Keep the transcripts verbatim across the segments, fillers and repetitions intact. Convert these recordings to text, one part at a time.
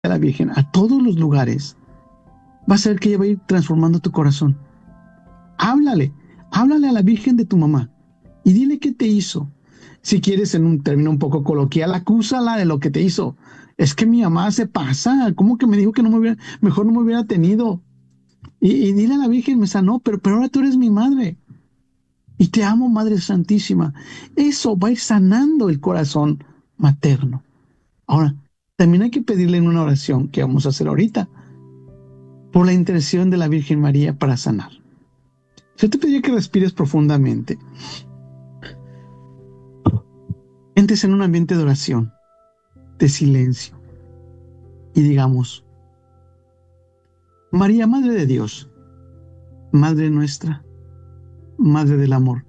a la Virgen a todos los lugares, vas a ver que ella va a ir transformando tu corazón. Háblale, háblale a la Virgen de tu mamá y dile qué te hizo. Si quieres, en un término un poco coloquial, acúsala de lo que te hizo. Es que mi mamá se pasa, ¿cómo que me dijo que no me hubiera, mejor no me hubiera tenido? Y, y dile a la Virgen, me sanó, pero, pero ahora tú eres mi madre. Y te amo, Madre Santísima. Eso va a ir sanando el corazón materno. Ahora, también hay que pedirle en una oración que vamos a hacer ahorita, por la intercesión de la Virgen María para sanar. Yo te pediría que respires profundamente. Entres en un ambiente de oración, de silencio, y digamos: María, Madre de Dios, Madre nuestra, Madre del amor,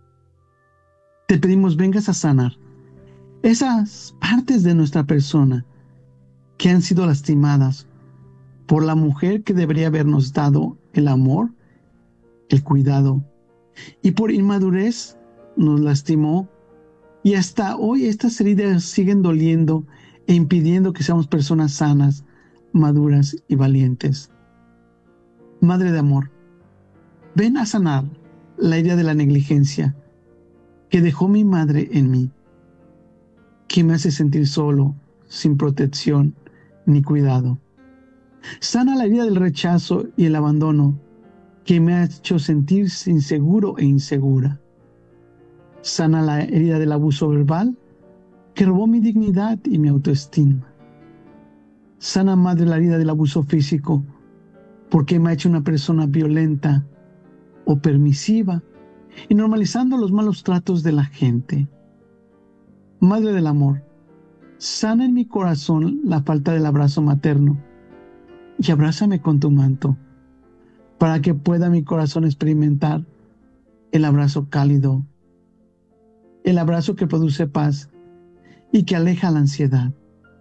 te pedimos vengas a sanar esas partes de nuestra persona que han sido lastimadas por la mujer que debería habernos dado el amor, el cuidado, y por inmadurez nos lastimó, y hasta hoy estas heridas siguen doliendo e impidiendo que seamos personas sanas, maduras y valientes. Madre de amor, ven a sanar la herida de la negligencia que dejó mi madre en mí, que me hace sentir solo, sin protección ni cuidado. Sana la herida del rechazo y el abandono que me ha hecho sentir inseguro e insegura. Sana la herida del abuso verbal que robó mi dignidad y mi autoestima. Sana, Madre, la herida del abuso físico porque me ha hecho una persona violenta o permisiva y normalizando los malos tratos de la gente. Madre del amor, sana en mi corazón la falta del abrazo materno y abrázame con tu manto para que pueda mi corazón experimentar el abrazo cálido, el abrazo que produce paz y que aleja la ansiedad.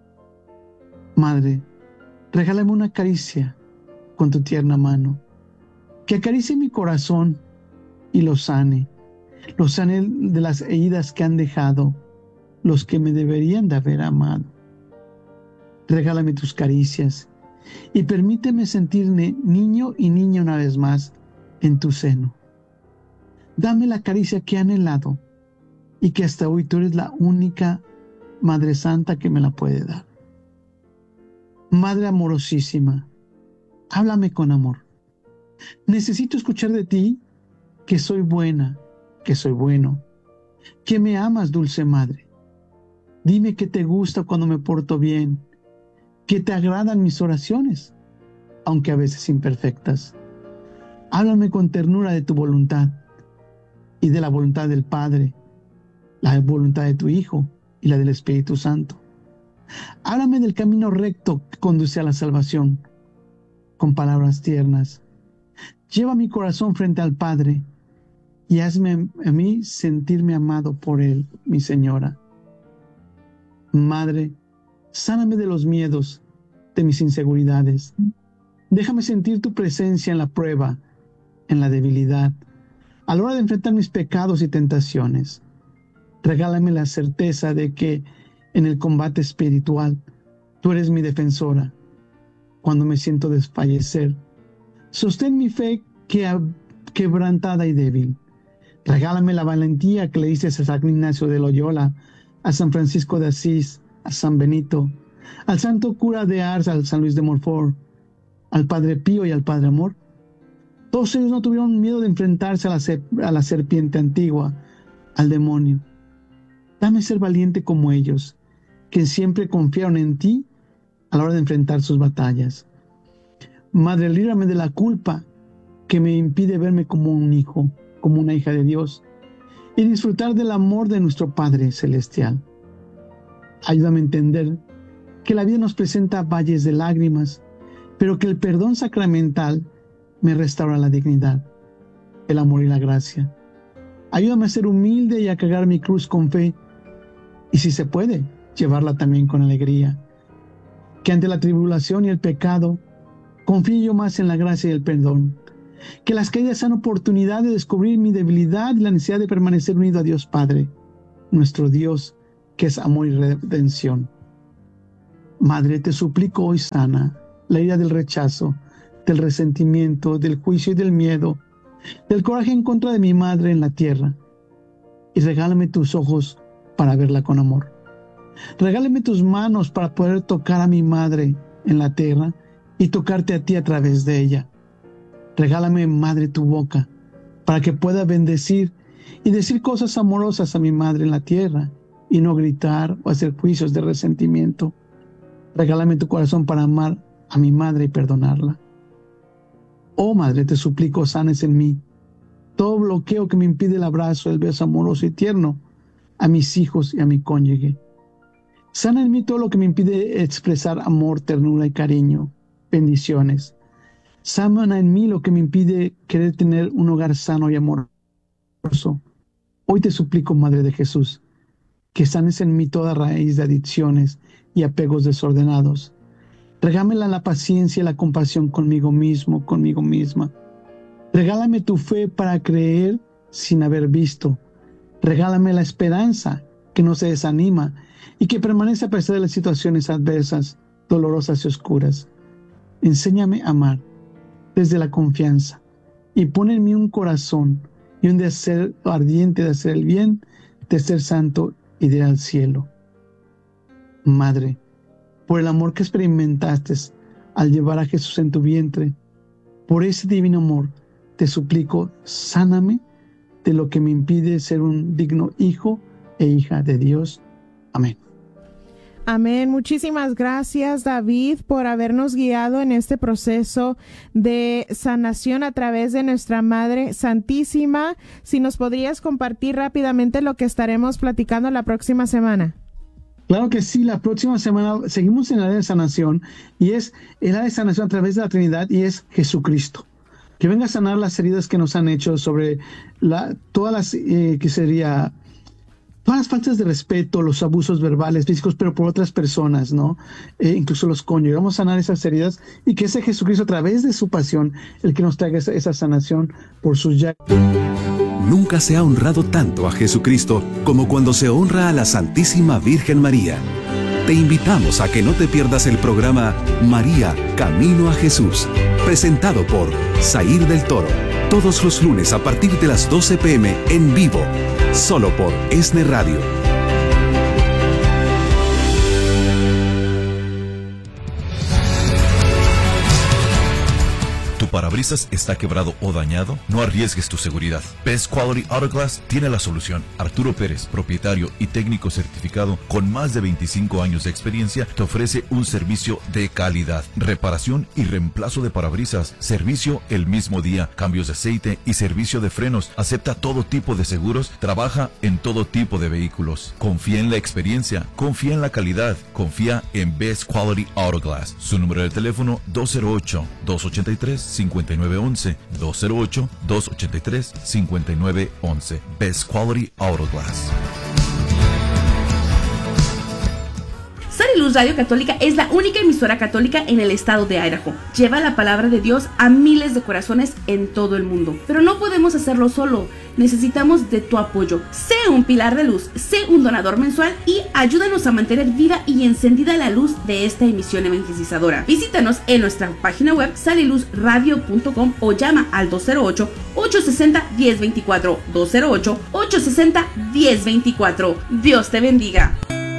Madre, regálame una caricia con tu tierna mano, que acaricie mi corazón y lo sane, lo sane de las heridas que han dejado los que me deberían de haber amado. Regálame tus caricias y permíteme sentirme niño y niña una vez más en tu seno. Dame la caricia que he anhelado y que hasta hoy tú eres la única Madre Santa que me la puede dar. Madre amorosísima, háblame con amor. Necesito escuchar de ti que soy buena, que soy bueno, que me amas, dulce Madre. Dime que te gusta cuando me porto bien, que te agradan mis oraciones, aunque a veces imperfectas. Háblame con ternura de tu voluntad y de la voluntad del Padre, la voluntad de tu Hijo y la del Espíritu Santo. Háblame del camino recto que conduce a la salvación, con palabras tiernas. Lleva mi corazón frente al Padre y hazme a mí sentirme amado por Él, mi Señora. Madre, sáname de los miedos, de mis inseguridades. Déjame sentir tu presencia en la prueba, en la debilidad, a la hora de enfrentar mis pecados y tentaciones. Regálame la certeza de que en el combate espiritual tú eres mi defensora. Cuando me siento desfallecer, sostén mi fe que quebrantada y débil. Regálame la valentía que le diste a San Ignacio de Loyola, a San Francisco de Asís, a San Benito, al Santo Cura de Ars, al San Luis de Montfort, al Padre Pío y al Padre Amor. Todos ellos no tuvieron miedo de enfrentarse a la, a la serpiente antigua, al demonio. Dame ser valiente como ellos, que siempre confiaron en ti a la hora de enfrentar sus batallas. Madre, líbrame de la culpa que me impide verme como un hijo, como una hija de Dios, y disfrutar del amor de nuestro Padre Celestial. Ayúdame a entender que la vida nos presenta valles de lágrimas, pero que el perdón sacramental me restaura la dignidad, el amor y la gracia. Ayúdame a ser humilde y a cargar mi cruz con fe, y si se puede, llevarla también con alegría. Que ante la tribulación y el pecado, confíe yo más en la gracia y el perdón. Que las caídas sean oportunidad de descubrir mi debilidad y la necesidad de permanecer unido a Dios Padre, nuestro Dios, que es amor y redención. Madre, te suplico hoy sana la herida del rechazo, del resentimiento, del juicio y del miedo, del coraje en contra de mi madre en la tierra. Y regálame tus ojos para verla con amor. Regálame tus manos para poder tocar a mi madre en la tierra y tocarte a ti a través de ella. Regálame, Madre, tu boca para que pueda bendecir y decir cosas amorosas a mi madre en la tierra y no gritar o hacer juicios de resentimiento. Regálame tu corazón para amar a mi madre y perdonarla. Oh Madre, te suplico, sanes en mí todo bloqueo que me impide el abrazo, el beso amoroso y tierno a mis hijos y a mi cónyuge. Sana en mí todo lo que me impide expresar amor, ternura y cariño, bendiciones. Sana en mí lo que me impide querer tener un hogar sano y amoroso. Hoy te suplico, Madre de Jesús, que sanes en mí toda raíz de adicciones y apegos desordenados. Regámela la paciencia y la compasión conmigo mismo, conmigo misma. Regálame tu fe para creer sin haber visto. Regálame la esperanza que no se desanima y que permanece a pesar de las situaciones adversas, dolorosas y oscuras. Enséñame a amar desde la confianza y pon en mí un corazón y un deseo ardiente de hacer el bien, de ser santo y de ir al cielo. Madre, por el amor que experimentaste al llevar a Jesús en tu vientre, por ese divino amor, te suplico, sáname de lo que me impide ser un digno hijo e hija de Dios. Amén. Amén. Muchísimas gracias, David, por habernos guiado en este proceso de sanación a través de nuestra Madre Santísima. Si nos podrías compartir rápidamente lo que estaremos platicando la próxima semana. Claro que sí, la próxima semana seguimos en el área de sanación y es el área de sanación a través de la Trinidad y es Jesucristo. Que venga a sanar las heridas que nos han hecho sobre la, todas las, eh, que sería, todas las faltas de respeto, los abusos verbales, físicos, pero por otras personas, ¿no? Eh, incluso los cónyuges. Vamos a sanar esas heridas y que ese Jesucristo, a través de su pasión, el que nos traiga esa, esa sanación por sus llagas. Nunca se ha honrado tanto a Jesucristo como cuando se honra a la Santísima Virgen María. Te invitamos a que no te pierdas el programa María, Camino a Jesús, presentado por Zair del Toro, todos los lunes a partir de las doce pe eme en vivo, solo por ESNE Radio. ¿Tu parabrisas está quebrado o dañado? No arriesgues tu seguridad. Best Quality Auto Glass tiene la solución. Arturo Pérez, propietario y técnico certificado con más de veinticinco años de experiencia, te ofrece un servicio de calidad. Reparación y reemplazo de parabrisas, servicio el mismo día, cambios de aceite y servicio de frenos. Acepta todo tipo de seguros, trabaja en todo tipo de vehículos. Confía en la experiencia, confía en la calidad, confía en Best Quality Auto Glass. Su número de teléfono dos cero ocho, dos ocho tres, cinco nueve uno uno, dos cero ocho, dos ocho tres, cinco nueve uno uno. Best Quality Auto Glass. Sal y Luz Radio Católica es la única emisora católica en el estado de Idaho. Lleva la palabra de Dios a miles de corazones en todo el mundo. Pero no podemos hacerlo solo. Necesitamos de tu apoyo. Sé un pilar de luz, sé un donador mensual y ayúdanos a mantener viva y encendida la luz de esta emisión evangelizadora. Visítanos en nuestra página web sal y luz radio punto com o llama al dos cero ocho, ocho seis cero, uno cero dos cuatro, dos cero ocho, ocho seis cero, uno cero dos cuatro. Dios te bendiga.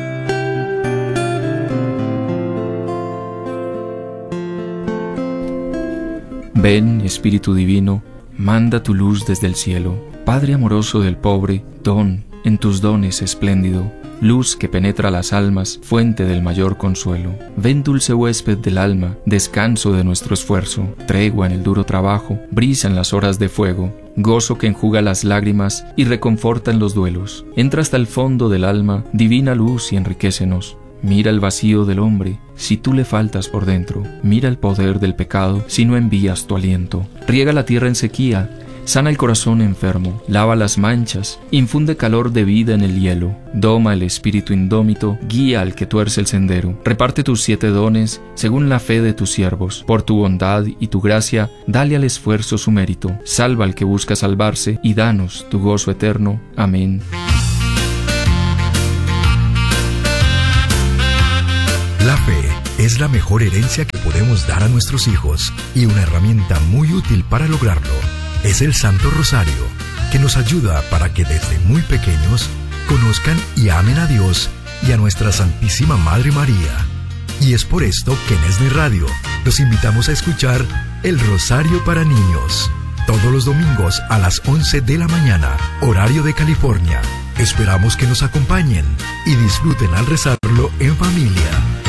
Ven, Espíritu Divino, manda tu luz desde el cielo. Padre amoroso del pobre, don en tus dones espléndido, luz que penetra las almas, fuente del mayor consuelo. Ven, dulce huésped del alma, descanso de nuestro esfuerzo, tregua en el duro trabajo, brisa en las horas de fuego, gozo que enjuga las lágrimas y reconforta en los duelos. Entra hasta el fondo del alma, divina luz, y enriquécenos. Mira el vacío del hombre, si tú le faltas por dentro. Mira el poder del pecado, si no envías tu aliento. Riega la tierra en sequía, sana el corazón enfermo, lava las manchas, infunde calor de vida en el hielo. Doma el espíritu indómito, guía al que tuerce el sendero. Reparte tus siete dones según la fe de tus siervos. Por tu bondad y tu gracia, dale al esfuerzo su mérito. Salva al que busca salvarse y danos tu gozo eterno. Amén. La fe es la mejor herencia que podemos dar a nuestros hijos, y una herramienta muy útil para lograrlo es el Santo Rosario, que nos ayuda para que desde muy pequeños conozcan y amen a Dios y a nuestra Santísima Madre María. Y es por esto que en ESNE Radio los invitamos a escuchar el Rosario para Niños, todos los domingos a las once de la mañana, horario de California. Esperamos que nos acompañen y disfruten al rezarlo en familia.